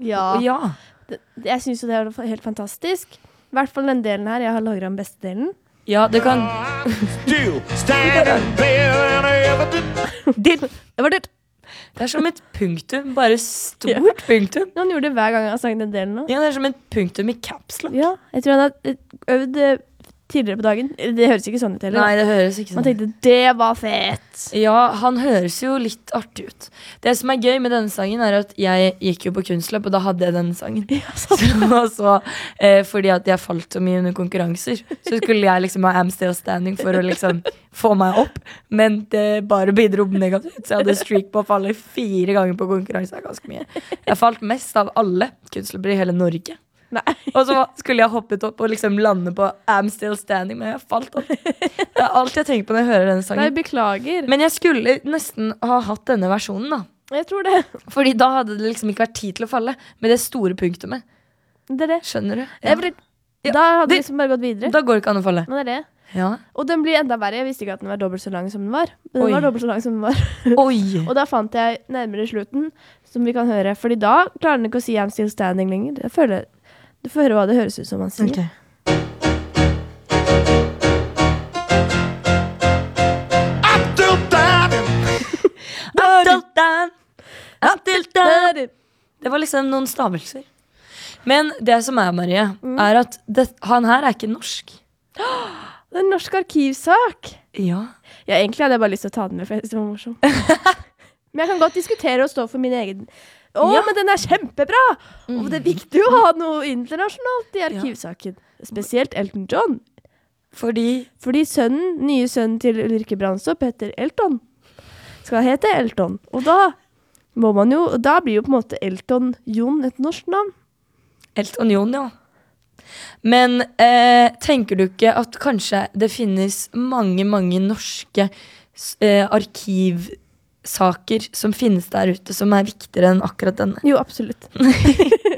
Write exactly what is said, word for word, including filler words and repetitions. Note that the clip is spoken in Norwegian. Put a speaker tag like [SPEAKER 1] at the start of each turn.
[SPEAKER 1] Ja.
[SPEAKER 2] ja.
[SPEAKER 1] Det, jeg synes jo det er helt fantastisk. I hvert fall den delen her. Jeg har lagret den beste delen.
[SPEAKER 2] Ja, det kan...
[SPEAKER 1] det var det.
[SPEAKER 2] Det er som et punktum, bare stort ja. punktum.
[SPEAKER 1] Han gjorde det hver gang han sang den delen nå.
[SPEAKER 2] Ja, det er som et punktum i caps lock.
[SPEAKER 1] Ja, jeg tror han har øvd tidligere på dagen. Det høres ikke sånn ut heller.
[SPEAKER 2] Nei, det høres ikke sånn.
[SPEAKER 1] Man tenkte, det var fett.
[SPEAKER 2] Ja, han høres jo litt artig ut. Det som er gøy med denne sangen er at jeg gikk jo på kunstløp, og da hadde jeg denne sangen. Ja, så, så, eh, fordi at jeg falt så mye under konkurranser, så skulle jeg liksom ha I'm Still Standing for å liksom få meg opp, men det bare bidro negativt. Så jeg hadde streak på å falle fire ganger på konkurranse. Det er ganske mye. Jeg falt mest av alle kunstløpere i hele Norge. Nei. Og så skulle jeg hoppet opp og liksom lande på I'm Still Standing, men jeg falt opp. Det er alt jeg tenker på når jeg hører denne sangen.
[SPEAKER 1] Nei, beklager.
[SPEAKER 2] Men jeg skulle nesten ha hatt denne versjonen da.
[SPEAKER 1] Jeg tror det.
[SPEAKER 2] Fordi da hadde det liksom ikke vært tid til å falle med det store punktumet.
[SPEAKER 1] Det er det.
[SPEAKER 2] Skjønner du?
[SPEAKER 1] Ja. Det, da hadde det liksom bare gått videre.
[SPEAKER 2] Da går det ikke an å falle.
[SPEAKER 1] Men det er det.
[SPEAKER 2] Ja.
[SPEAKER 1] Og den blir enda verre. Jeg visste ikke at den var dobbelt så lang som den var. Men den
[SPEAKER 2] Oi.
[SPEAKER 1] var dobbelt så lang som den var.
[SPEAKER 2] Oi.
[SPEAKER 1] Og da fant jeg nærmere slutten, som vi kan høre. Fordi da klarer den ikke å si I'm Still Standing lenger. Jeg føler... Du får høre hva det høres ut som han sier.
[SPEAKER 2] Okay. I'm still standing. I'm still standing. I'm still standing. Det var liksom noen stavelser. Men det som er, Marie, mm. er at det, han her er ikke norsk.
[SPEAKER 1] Det er en norsk arkivsak.
[SPEAKER 2] Ja.
[SPEAKER 1] Ja, egentlig hadde jeg bare lyst til å ta den med, for det var morsom. Men jeg kan godt diskutere og stå for min egen... Å, ja. Men den er kjempebra! Mm. Og det er viktig å ha noe internasjonalt i arkivsaken. Ja. Spesielt Elton John.
[SPEAKER 2] Fordi?
[SPEAKER 1] Fordi sønnen, nye sønnen til Ulrikke Brandstorp heter Elton. Skal hete Elton. Og da må man jo, da blir jo på en måte Elton John et norsk navn.
[SPEAKER 2] Elton John, ja. Men eh, tenker du ikke at kanskje det finnes mange, mange norske eh, arkiv saker som finnes der ute som er viktigere enn akkurat denne?
[SPEAKER 1] Jo, absolutt.